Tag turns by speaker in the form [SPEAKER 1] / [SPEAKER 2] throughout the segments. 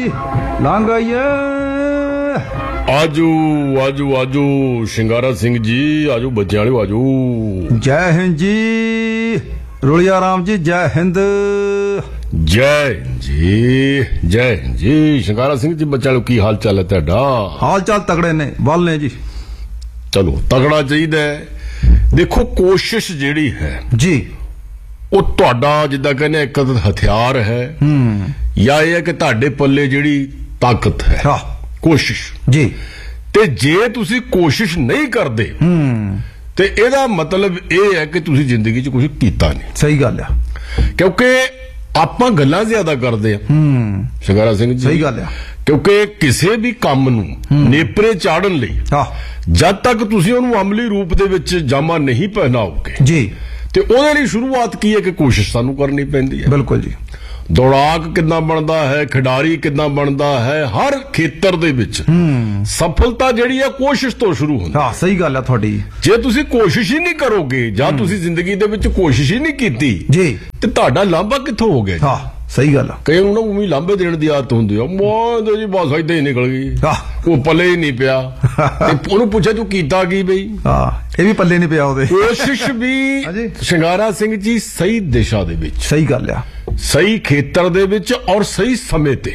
[SPEAKER 1] ਲੰਘ ਆਈਏ।
[SPEAKER 2] ਆਜੋ ਆਜੋ ਆਜੋ ਸ਼ਿੰਗਾਰਾ ਸਿੰਘ ਜੀ, ਆਜੋ ਬੱਚਿਆਂ ਵਾਲਿਓ ਆਜੋ।
[SPEAKER 1] ਜੈ ਹਿੰਦ ਜੀ ਰੋਲੀਆ ਰਾਮ ਜੀ, ਜੈ ਹਿੰਦ।
[SPEAKER 2] ਜੈ ਜੀ ਜੈ ਜੀ ਸ਼ਿੰਗਾਰਾ ਸਿੰਘ ਜੀ, ਬੱਚਿਆਂ ਵਾਲਿਓ ਕੀ ਹਾਲ ਚਾਲ ਹੈ ਤੁਹਾਡਾ?
[SPEAKER 1] ਹਾਲ ਚਾਲ ਤਗੜੇ ਨੇ, ਵੱਲ ਨੇ ਜੀ।
[SPEAKER 2] ਚਲੋ ਤਗੜਾ ਚਾਹੀਦਾ ਹੈ। ਦੇਖੋ ਕੋਸ਼ਿਸ਼ ਜਿਹੜੀ ਹੈ
[SPEAKER 1] ਜੀ,
[SPEAKER 2] ਉਹ ਤੁਹਾਡਾ ਜਿੱਦਾਂ ਕਹਿੰਦੇ ਇੱਕ ਹਥਿਆਰ ਹੈ ਜਾਂ ਇਹ ਹੈ ਕਿ ਤੁਹਾਡੇ ਪੱਲੇ ਜਿਹੜੀ ਤਾਕਤ ਹੈ ਕੋਸ਼ਿਸ਼
[SPEAKER 1] ਜੀ।
[SPEAKER 2] ਤੇ ਜੇ ਤੁਸੀਂ ਕੋਸ਼ਿਸ਼ ਨਹੀਂ ਕਰਦੇ ਤੇ ਇਹਦਾ ਮਤਲਬ ਇਹ ਹੈ ਕਿ ਤੁਸੀਂ ਜ਼ਿੰਦਗੀ 'ਚ ਕੁਝ ਕੀਤਾ ਨਹੀਂ।
[SPEAKER 1] ਸਹੀ ਗੱਲ ਆ,
[SPEAKER 2] ਕਿਉਂਕਿ ਆਪਾਂ ਗੱਲਾਂ ਜ਼ਿਆਦਾ ਕਰਦੇ ਆ ਸ਼ਿੰਗਾਰਾ ਸਿੰਘ ਜੀ।
[SPEAKER 1] ਸਹੀ ਗੱਲ ਆ।
[SPEAKER 2] ਕਿਉਂਕਿ ਕਿਸੇ ਵੀ ਕੰਮ ਨੂੰ ਨੇਪਰੇ ਚਾੜਨ ਲਈ ਜਦ ਤੱਕ ਤੁਸੀਂ ਉਹਨੂੰ ਅਮਲੀ ਰੂਪ ਦੇ ਵਿੱਚ ਜਾਮਾ ਨਹੀਂ ਪਹਿਨਾਓਗੇ
[SPEAKER 1] ਜੀ, ਤੇ
[SPEAKER 2] ਉਹਦੇ ਲਈ ਸ਼ੁਰੂਆਤ ਕੀ ਹੈ ਕਿ ਕੋਸ਼ਿਸ਼ ਸਾਨੂੰ ਕਰਨੀ ਪੈਂਦੀ ਹੈ।
[SPEAKER 1] ਬਿਲਕੁਲ ਜੀ।
[SPEAKER 2] ਦੌੜਾਕ ਕਿੱਦਾਂ ਬਣਦਾ ਹੈ, ਖਿਡਾਰੀ ਕਿੱਦਾਂ ਬਣਦਾ ਹੈ, ਹਰ ਖੇਤਰ ਦੇ ਵਿੱਚ ਸਫਲਤਾ ਜਿਹੜੀ ਹੈ ਕੋਸ਼ਿਸ਼ ਤੋਂ ਸ਼ੁਰੂ ਹੁੰਦੀ ਹੈ।
[SPEAKER 1] ਸਹੀ ਗੱਲ ਆ ਤੁਹਾਡੀ।
[SPEAKER 2] ਜੇ ਤੁਸੀਂ ਕੋਸ਼ਿਸ਼ ਹੀ ਨਹੀਂ ਕਰੋਗੇ ਜਾਂ ਤੁਸੀਂ ਜ਼ਿੰਦਗੀ ਦੇ ਵਿੱਚ ਕੋਸ਼ਿਸ਼ ਹੀ ਨਹੀਂ ਕੀਤੀ ਜੀ, ਤੇ ਤੁਹਾਡਾ ਲਾਂਭਾ ਕਿੱਥੋਂ ਹੋ ਗਿਆ?
[SPEAKER 1] ਸਹੀ ਗੱਲ ਆ।
[SPEAKER 2] ਕਈ ਨੂੰ ਨਾ ਉਮੀ ਲਾਂਭੇ ਦੇਣ ਦੀ ਆਦਤ ਹੁੰਦੀ ਆ, ਮੋਹ ਜੀ ਬਸ ਏਦਾਂ ਹੀ ਨਿਕਲ ਗਈ, ਉਹ ਪੱਲੇ ਹੀ ਨਹੀਂ ਪਿਆ। ਤੇ ਉਹਨੂੰ ਪੁੱਛਿਆ ਤੂੰ ਕੀਤਾ ਕੀ ਬਈ?
[SPEAKER 1] ਇਹ ਵੀ ਪੱਲੇ ਨਹੀਂ ਪਿਆ ਉਹਦੇ।
[SPEAKER 2] ਕੋਸ਼ਿਸ਼ ਵੀ ਸ਼ਿੰਗਾਰਾ ਸਿੰਘ ਜੀ ਸਹੀ ਦਿਸ਼ਾ ਦੇ ਵਿੱਚ,
[SPEAKER 1] ਸਹੀ ਗੱਲ ਆ, ਸਹੀ
[SPEAKER 2] ਖੇਤਰ ਦੇ ਵਿੱਚ ਔਰ ਸਹੀ ਸਮੇਂ ਤੇ।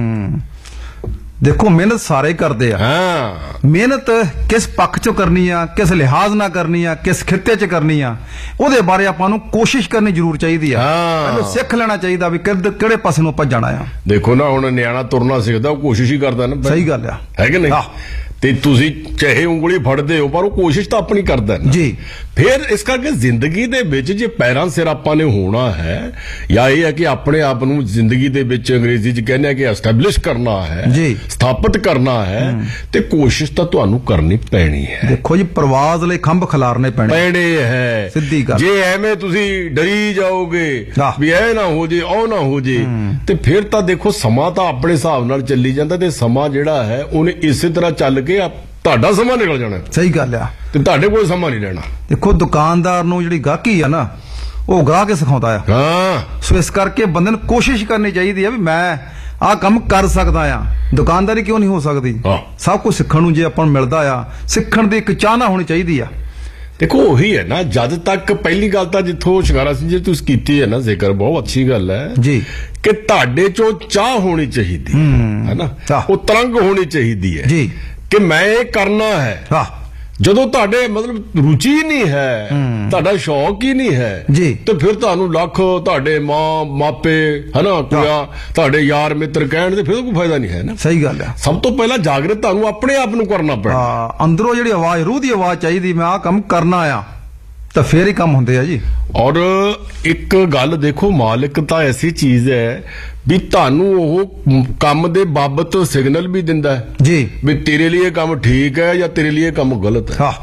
[SPEAKER 1] ਦੇਖੋ ਮਿਹਨਤ ਸਾਰੇ ਕਰਦੇ ਆ। ਮਿਹਨਤ ਕਿਸ ਪੱਖ ਚੋਂ ਕਰਨੀ ਆ, ਕਿਸ ਲਿਹਾਜ਼ ਨਾਲ ਕਰਨੀ ਆ, ਕਿਸ ਖਿੱਤੇ 'ਚ ਕਰਨੀ ਆ, ਉਹਦੇ ਬਾਰੇ ਆਪਾਂ ਨੂੰ ਕੋਸ਼ਿਸ਼ ਕਰਨੀ ਜ਼ਰੂਰ ਚਾਹੀਦੀ ਆ। ਸਿੱਖ ਲੈਣਾ ਚਾਹੀਦਾ ਵੀ ਕਿਹੜੇ ਪਾਸੇ ਨੂੰ ਆਪਾਂ ਜਾਣਾ ਆ।
[SPEAKER 2] ਦੇਖੋ ਨਾ ਹੁਣ ਨਿਆਣਾ ਤੁਰਨਾ ਸਿੱਖਦਾ, ਉਹ ਕੋਸ਼ਿਸ਼ ਹੀ ਕਰਦਾ ਨਾ।
[SPEAKER 1] ਸਹੀ ਗੱਲ ਆ,
[SPEAKER 2] ਹੈ ਕਿ ਨਹੀਂ? ਤੇ ਤੁਸੀਂ ਚਾਹੇ ਉਂਗਲੀ ਫੜਦੇ ਹੋ ਪਰ ਉਹ ਕੋਸ਼ਿਸ਼ ਤਾਂ ਆਪਣੀ ਕਰਦਾ ਨਾ ਜੀ। ਫਿਰ ਇਸ ਕਰਕੇ ਜ਼ਿੰਦਗੀ ਦੇ ਵਿੱਚ ਜੇ ਪੈਰਾਂ ਸਿਰ ਆਪਾਂ ਨੇ ਹੋਣਾ ਹੈ ਜਾਂ ਇਹ ਹੈ ਕਿ ਆਪਣੇ ਆਪ ਨੂੰ ਜ਼ਿੰਦਗੀ ਦੇ ਵਿੱਚ ਅੰਗਰੇਜ਼ੀ 'ਚ ਕਹਿੰਦੇ ਆ ਕਿ ਐਸਟੈਬਲਿਸ਼ ਕਰਨਾ ਹੈ ਜੀ, ਸਥਾਪਿਤ ਕਰਨਾ ਹੈ, ਤੇ ਕੋਸ਼ਿਸ਼ ਤਾਂ ਤੁਹਾਨੂੰ ਕਰਨੀ ਪੈਣੀ ਹੈ।
[SPEAKER 1] ਦੇਖੋ ਜੀ, ਪ੍ਰਵਾਜ਼ ਲਈ ਖੰਭ ਖਿਲਾਰਨੇ ਪੈਣੇ
[SPEAKER 2] ਹੈ, ਸਿੱਧੀ ਗੱਲ। ਜੇ ਐਵੇਂ ਤੁਸੀਂ ਡਰੀ ਜਾਓਗੇ ਵੀ ਇਹ ਨਾ ਹੋ ਜੇ ਉਹ ਨਾ ਹੋ ਜੇ, ਤੇ ਫਿਰ ਤਾਂ ਦੇਖੋ ਸਮਾਂ ਤਾਂ ਆਪਣੇ ਹਿਸਾਬ ਨਾਲ ਚੱਲੀ ਜਾਂਦਾ, ਤੇ ਸਮਾਂ ਜਿਹੜਾ ਹੈ ਉਹਨੇ ਇਸੇ ਤਰ੍ਹਾਂ ਚੱਲ ਕੇ ਤੁਹਾਡਾ ਸਮਾਂ ਨਿਕਲ ਜਾਣਾ। ਸਹੀ ਗੱਲ ਆ। ਤੇ ਤੁਹਾਡੇ ਕੋਲ ਸਮਾਂ ਨਹੀਂ ਰਹਿਣਾ। ਦੇਖੋ ਦੁਕਾਨਦਾਰ ਨੂੰ ਜਿਹੜੀ ਗਾਹਕੀ ਆ ਨਾ, ਉਹ ਗਾਹ ਕੇ ਸਿਖਾਉਂਦਾ ਆ। ਸੋ ਇਸ ਕਰਕੇ ਬੰਦੇ ਨੂੰ ਕੋਸ਼ਿਸ਼ ਕਰਨੀ ਚਾਹੀਦੀ ਆ ਵੀ ਮੈਂ ਆਹ ਕੰਮ ਕਰ ਸਕਦਾ ਆ। ਦੁਕਾਨਦਾਰੀ ਕਿਉਂ ਨਹੀਂ ਹੋ ਸਕਦੀ? ਸਭ ਕੁਝ ਸਿੱਖਣ ਨੂੰ ਜੇ ਆਪਾਂ ਨੂੰ ਮਿਲਦਾ ਆ, ਸਿੱਖਣ ਦੀ ਇੱਕ ਚਾਹਨਾ ਹੋਣੀ ਚਾਹੀਦੀ ਆ। ਦੇਖੋ ਉਹੀ ਹੈ ਨਾ, ਜਦ ਤੱਕ ਪਹਿਲੀ ਗੱਲ ਤਾਂ ਜਿੱਥੋਂ ਸ਼ਿੰਗਾਰਾ ਸਿੰਘ ਜੀ ਤੁਸੀਂ ਕੀਤੀ ਹੈ ਨਾ ਜ਼ਿਕਰ, ਬਹੁਤ ਅੱਛੀ ਗੱਲ ਹੈ ਜੀ, ਕਿ ਤੁਹਾਡੇ ਚੋਂ ਚਾਹ ਹੋਣੀ ਚਾਹੀਦੀ ਹੈ ਨਾ, ਉਹ ਤਰੰਗ ਹੋਣੀ ਚਾਹੀਦੀ ਹੈ ਜੀ ਕਿ ਮੈਂ ਇਹ ਕਰਨਾ ਹੈ। ਜਦੋਂ ਤੁਹਾਡੇ ਮਤਲਬ ਰੁਚੀ ਨਹੀਂ ਹੈ, ਤੁਹਾਡਾ ਸ਼ੌਕ ਹੀ ਨਹੀਂ ਹੈ ਜੀ, ਤੇ ਫਿਰ ਤੁਹਾਨੂੰ ਲੱਖ ਤੁਹਾਡੇ ਮਾਪੇ ਹਨਾ ਕੋਇਆ ਤੁਹਾਡੇ ਯਾਰ ਮਿੱਤਰ ਕਹਿਣ ਦੇ, ਫਿਰ ਕੋਈ ਫਾਇਦਾ ਨਹੀਂ ਹੈ ਨਾ। ਸਹੀ ਗੱਲ ਹੈ। ਸਭ ਤੋਂ ਪਹਿਲਾਂ ਜਾਗਰਤ ਤੁਹਾਨੂੰ ਆਪਣੇ ਆਪ ਨੂੰ ਕਰਨਾ ਪੈਣਾ। ਅੰਦਰੋਂ ਜਿਹੜੀ ਆਵਾਜ਼, ਰੂਹ ਦੀ ਆਵਾਜ਼ ਚਾਹੀਦੀ, ਮੈਂ ਆਹ ਕੰਮ ਕਰਨਾ ਆ, ਤਾਂ ਫੇਰ ਹੀ ਕੰਮ ਹੁੰਦੇ ਆ ਜੀ। ਔਰ ਇੱਕ ਗੱਲ ਦੇਖੋ, ਮਾਲਿਕ ਤਾਂ ਐਸੀ ਚੀਜ਼ ਹੈ ਵੀ ਤੁਹਾਨੂੰ ਉਹ ਕੰਮ ਦੇ ਬਾਬਤ ਸਿਗਨਲ ਵੀ ਦਿੰਦਾ ਹੈ ਜੀ ਵੀ ਤੇਰੇ ਲਈ ਇਹ ਕੰਮ ਠੀਕ ਹੈ ਜਾਂ ਤੇਰੇ ਲਈ ਇਹ ਕੰਮ ਗਲਤ ਹੈ।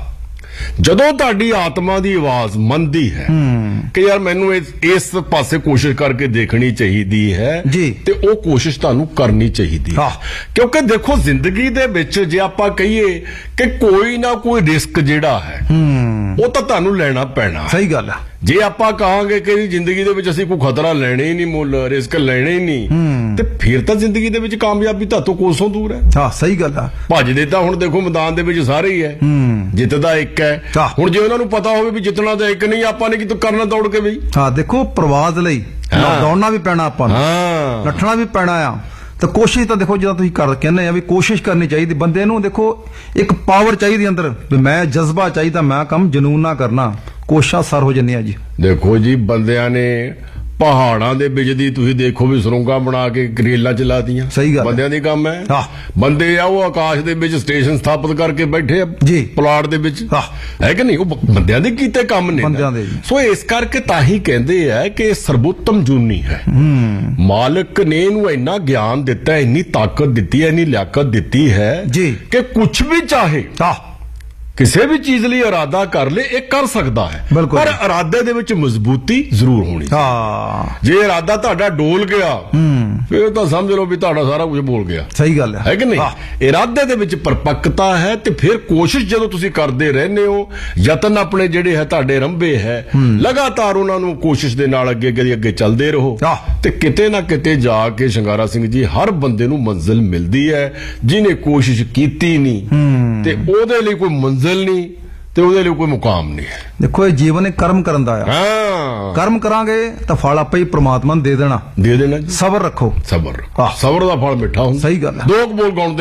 [SPEAKER 2] ਜਦੋਂ ਤੁਹਾਡੀ ਆਤਮਾ ਦੀ ਆਵਾਜ਼ ਮੰਨਦੀ ਹੈ ਕਿ ਯਾਰ ਮੈਨੂੰ ਇਸ ਪਾਸੇ ਕੋਸ਼ਿਸ਼ ਕਰਕੇ ਦੇਖਣੀ ਚਾਹੀਦੀ ਹੈ ਜੀ, ਤੇ ਉਹ ਕੋਸ਼ਿਸ਼ ਤੁਹਾਨੂੰ ਕਰਨੀ ਚਾਹੀਦੀ ਹੈ। ਕਿਉਂਕਿ ਦੇਖੋ ਜ਼ਿੰਦਗੀ ਦੇ ਵਿੱਚ ਜੇ ਆਪਾਂ ਕਹੀਏ ਕਿ ਕੋਈ ਨਾ ਕੋਈ ਰਿਸਕ ਜਿਹੜਾ ਹੈ ਉਹ ਤਾਂ ਤੁਹਾਨੂੰ ਲੈਣਾ ਪੈਣਾ। ਸਹੀ ਗੱਲ ਹੈ। ਜੇ ਆਪਾਂ ਕਹਾਂਗੇ ਕਿ ਜ਼ਿੰਦਗੀ ਦੇ ਵਿੱਚ ਅਸੀਂ ਕੋਈ ਖਤਰਾ ਲੈਣਾ ਹੀ ਨਹੀਂ, ਮੁੱਲ ਰਿਸਕ ਲੈਣਾ ਹੀ ਨਹੀਂ, ਤੇ ਫਿਰ ਤਾਂ ਜ਼ਿੰਦਗੀ ਦੇ ਵਿੱਚ ਕਾਮਯਾਬੀ ਤੁਹਾਤੋਂ ਕੋਸੋਂ ਦੂਰ ਹੈ। ਸਹੀ ਗੱਲ ਆ। ਭੱਜਦੇ ਤਾਂ ਹੁਣ ਦੇਖੋ ਮੈਦਾਨ ਦੇ ਵਿੱਚ ਸਾਰੇ ਹੀ ਹੈ, ਜਿੱਤਦਾ ਇੱਕ ਹੈ। ਹੁਣ ਜੇ ਉਹਨਾਂ ਨੂੰ ਪਤਾ ਹੋਵੇ ਵੀ ਜਿੱਤਣਾ ਤਾਂ ਇੱਕ ਨਹੀਂ, ਆਪਾਂ ਨੇ ਕੀ ਕਰਨਾ ਦੌੜ ਕੇ ਬਈ? ਦੇਖੋ ਪ੍ਰਵਾਜ਼ ਲਈ ਦੌੜਨਾ ਵੀ ਪੈਣਾ, ਆਪਾਂ ਨੂੰ ਨੱਠਣਾ ਵੀ ਪੈਣਾ ਆ। ਤਾਂ ਕੋਸ਼ਿਸ਼ ਤਾਂ ਦੇਖੋ, ਜਦੋਂ ਤੁਸੀਂ ਕਹਿੰਦੇ ਆ ਵੀ ਕੋਸ਼ਿਸ਼ ਕਰਨੀ ਚਾਹੀਦੀ ਬੰਦੇ ਨੂੰ, ਦੇਖੋ ਇੱਕ ਪਾਵਰ ਚਾਹੀਦੀ ਅੰਦਰ ਵੀ ਮੈਂ ਜਜ਼ਬਾ ਚਾਹੀਦਾ, ਮੈਂ ਕੰਮ ਜਨੂਨ ਨਾ ਕਰਨਾ, ਕੋਸ਼ਿਸ਼ਾਂ ਸਰ ਹੋ ਜਾਂਦੀਆਂ ਜੀ। ਦੇਖੋ ਜੀ, ਬੰਦਿਆਂ ਨੇ ਪਹਾੜਾਂ ਦੇ ਵਿੱਚ ਦੀ ਤੁਸੀਂ ਦੇਖੋ ਵੀ ਸੁਰੰਗਾਂ ਬਣਾ ਕੇ ਰੇਲਾਂ ਚਲਾਤੀਆਂ। ਸਹੀ ਗੱਲ। ਬੰਦਿਆਂ ਦੀ ਕੰਮ ਹੈ। ਬੰਦੇ ਆ ਉਹ ਆਕਾਸ਼ ਦੇ ਵਿੱਚ ਸਟੇਸ਼ਨ ਸਥਾਪਿਤ ਕਰਕੇ ਬੈਠੇ ਆ ਜੀ, ਪਲਾਟ ਦੇ ਵਿੱਚ, ਹੈ ਕਿ ਨਹੀਂ? ਉਹ ਬੰਦਿਆਂ ਦੇ ਕੀਤੇ ਕੰਮ ਨੇ। ਸੋ ਇਸ ਕਰਕੇ ਤਾਂ ਹੀ ਕਹਿੰਦੇ ਆ ਕਿ ਸਰਬੋਤਮ ਜੂਨੀ ਹੈ। ਮਾਲਕ ਨੇ ਇਹਨੂੰ ਇੰਨਾ ਗਿਆਨ ਦਿੱਤਾ, ਇੰਨੀ ਤਾਕਤ ਦਿੱਤੀ ਹੈ, ਇੰਨੀ ਲਿਆਕਤ ਦਿੱਤੀ ਹੈ ਜੀ ਕਿ ਕੁਝ ਵੀ ਚਾਹੇ ਕਿਸੇ ਵੀ ਚੀਜ਼ ਲਈ ਇਰਾਦਾ ਕਰ ਲੇ, ਇਹ ਕਰ ਸਕਦਾ ਹੈ,
[SPEAKER 1] ਬਿਲਕੁਲ।
[SPEAKER 2] ਪਰ ਇਰਾਦੇ ਦੇ ਵਿੱਚ ਮਜ਼ਬੂਤੀ ਜ਼ਰੂਰ ਹੋਣੀ।
[SPEAKER 1] ਹਾਂ,
[SPEAKER 2] ਜੇ ਇਰਾਦਾ ਤੁਹਾਡਾ ਡੋਲ ਗਿਆ ਫਿਰ ਤਾਂ ਸਮਝ ਲਓ ਵੀ ਤੁਹਾਡਾ ਸਾਰਾ ਕੁਝ ਬੋਲ ਗਿਆ।
[SPEAKER 1] ਸਹੀ ਗੱਲ
[SPEAKER 2] ਹੈ ਕਿ ਨਹੀਂ? ਇਰਾਦੇ ਦੇ ਵਿੱਚ ਪਰਪੱਕਤਾ ਹੈ ਤੇ ਫਿਰ ਕੋਸ਼ਿਸ਼ ਜਦੋਂ ਤੁਸੀਂ ਕਰਦੇ ਰਹਿੰਦੇ ਹੋ, ਯਤਨ ਆਪਣੇ ਜਿਹੜੇ ਹੈ ਤੁਹਾਡੇ ਰੰਭੇ ਹੈ, ਲਗਾਤਾਰ ਉਹਨਾਂ ਨੂੰ ਕੋਸ਼ਿਸ਼ ਦੇ ਨਾਲ ਅੱਗੇ ਚੱਲਦੇ ਰਹੋ ਤੇ ਕਿਤੇ ਨਾ ਕਿਤੇ ਜਾ ਕੇ ਸ਼ਿੰਗਾਰਾ ਸਿੰਘ ਜੀ ਹਰ ਬੰਦੇ ਨੂੰ ਮੰਜ਼ਿਲ ਮਿਲਦੀ ਹੈ। ਜਿਹਨੇ ਕੋਸ਼ਿਸ਼ ਕੀਤੀ ਨਹੀਂ ਤੇ ਉਹਦੇ ਲਈ ਕੋਈ ਮੰਜ਼ਿਲ ਨਹੀਂ ਤੇ ਉਹਦੇ ਲਈ ਕੋਈ ਮੁਕਾਮ ਨਹੀਂ ਹੈ।
[SPEAKER 1] ਦੇਖੋ, ਇਹ ਜੀਵਨ ਇੱਕ ਕਰਮ ਕਰਨ ਦਾ ਆ।
[SPEAKER 2] ਹਾਂ,
[SPEAKER 1] ਕਰਮ ਕਰਾਂਗੇ ਤਾਂ ਫਲ ਆਪੇ ਹੀ ਪ੍ਰਮਾਤਮਾ ਨੇ ਦੇ ਦੇਣਾ
[SPEAKER 2] ਜੀ।
[SPEAKER 1] ਸਬਰ ਰੱਖੋ।
[SPEAKER 2] ਸਬਰ ਦਾ ਫਲ ਮਿੱਠਾ ਹੁੰਦਾ।
[SPEAKER 1] ਸਹੀ ਗੱਲ ਹੈ।
[SPEAKER 2] ਦੋ ਕੁ ਬੋਲ ਗਾਉਣ ਦੇ